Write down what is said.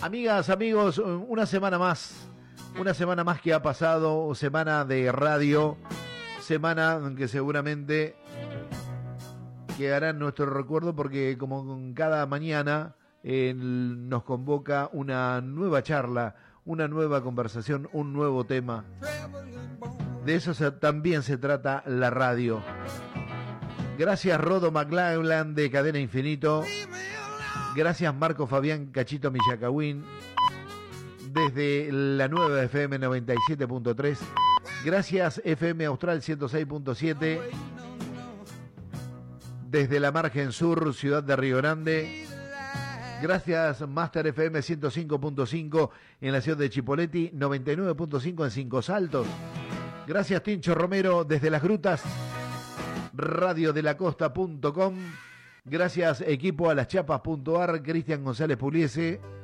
Amigas, amigos, una semana más que ha pasado, semana de radio, semana que seguramente quedará en nuestro recuerdo porque como cada mañana nos convoca una nueva charla, una nueva conversación, un nuevo tema. De eso también se trata la radio. Gracias Rodo McLachlan de Cadena Infinito. Gracias Marco Fabián Cachito Millacahuín desde la nueva FM 97.3. Gracias FM Austral 106.7 desde la margen sur, ciudad de Río Grande. Gracias Master FM 105.5 en la ciudad de Chipoleti, 99.5 en Cinco Saltos. Gracias Tincho Romero desde Las Grutas, radiodelacosta.com. Gracias equipo a laschapas.ar, Cristian González Puliese.